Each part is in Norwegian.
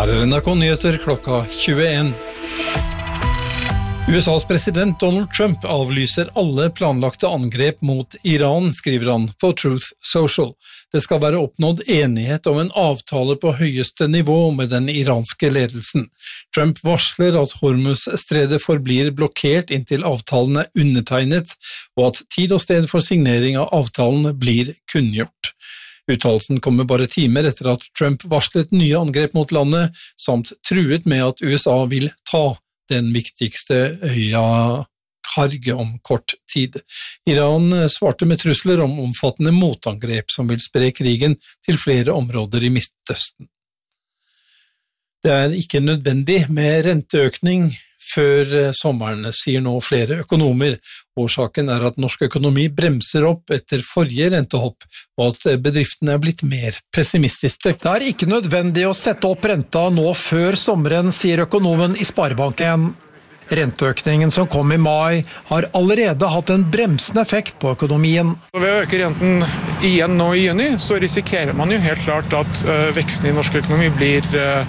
Her NRK Nyheter klokka 21. USAs president Donald Trump avlyser alle planlagte angrep mot Iran, skriver han på Truth Social. Det skal være oppnådd enighet om en avtale på høyeste nivå med den iranske ledelsen. Trump varsler at Hormuz-stredet forblir blokkert inntil avtalen er undertegnet, og at tid og sted for signering av avtalen blir kunngjort. Uttalelsen kommer bare timer etter at Trump varslet nye angrep mot landet, samt truet med at USA vil ta den viktigste øya Karg om kort tid. Iran svarte med trusler om omfattende motangrep som vil spre krigen til flere områder i Midtøsten. Det er ikke nødvendig med renteøkning før sommeren, sier nå flere økonomer. Årsaken er at norsk økonomi bremser opp etter forrige rentehopp, og at bedriftene er blitt mer pessimistiske. Det er ikke nødvendig å sette opp renta nå før sommeren, sier økonomen i Sparebanken. Renteøkningen som kom i mai har allerede hatt en bremsende effekt på økonomien. Ved å øke renten igjen nå i juni, så risikerer man jo helt klart at veksten i norsk økonomi blir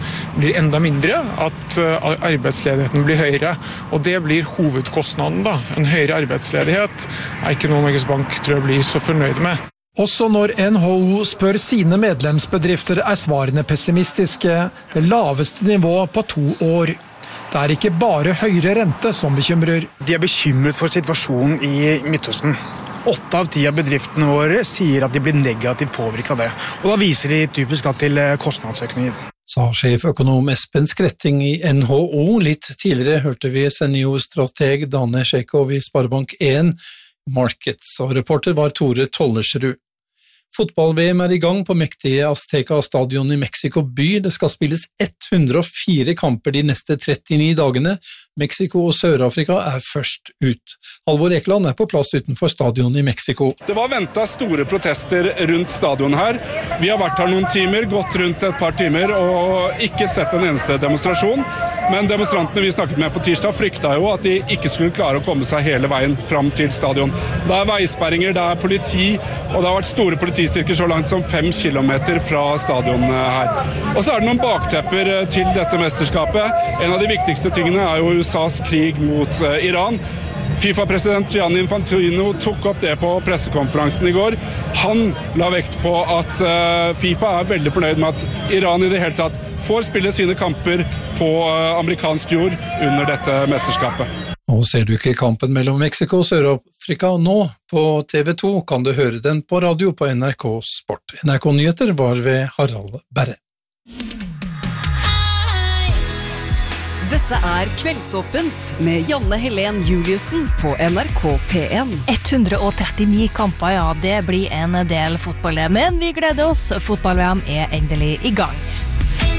enda mindre, at arbeidsledigheten blir høyere, og det blir hovedkostnaden da. En høyere arbeidsledighet er ikke noe Norges Bank tror jeg blir så fornøyd med. Også når NHO spør sine medlemsbedrifter er svarene pessimistiske, det laveste nivået på 2 år. Det er ikke bare høyere rente som bekymrer. De er bekymret for situasjonen i Midtøsten. 8 av 10 av bedriftene våre sier at de blir negativt påvirket av det. Og da viser de typisk til kostnadsøkninger. Sa sjeføkonom Espen Skretting i NHO. Litt tidligere hørte vi seniorstrateg Dane Shekov i Sparebank 1 Markets, og reporter var Tore Tollersrud. Fotball-VM er i gang på mektige Azteca stadion i Mexico by. Det skal spilles 104 kamper de neste 39 dagene. Mexico og Sør-Afrika er først ut. Halvor Ekeland er på plass utenfor stadion i Mexico. Det var ventet store protester rundt stadion her. Vi har vært her noen timer, gått rundt et par timer og ikke sett en eneste demonstrasjon. Men demonstrantene vi snakket med på tirsdag frykta jo at de ikke skulle klare å komme seg hele veien fram til stadion. Det er veisperringer, det er politi, og det har vært store politistyrker så langt som 5 kilometer fra stadion her. Og så er det noen baktepper til dette mesterskapet. En av de viktigste tingene er jo USAs krig mot Iran. FIFA-president Gianni Infantino tok opp det på pressekonferansen i går. Han la vekt på at FIFA er veldig fornøyd med at Iran i det hele tatt får spille sine kamper på amerikansk jord under dette mesterskapet. Og ser du ikke kampen mellom Mexico og Sør-Afrika nå på TV 2, kan du høre den på radio på NRK Sport. NRK Nyheter var ved Harald Berre. Dette er Kveldsåpent med Janne Helen Juliussen på NRK P1. 139 kamper, ja, det blir en del fotball. Men vi gleder oss, fotball-VM er endelig i gang.